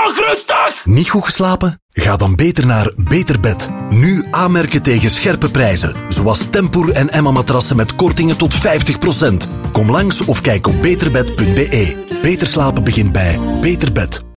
toch rustig! Niet goed geslapen? Ga dan beter naar Beter Bed. Nu aanmerken tegen scherpe prijzen. Zoals Tempoer en Emma matrassen met kortingen tot 50%. Kom langs of kijk op beterbed.be. Beter slapen begint bij Beter Bed.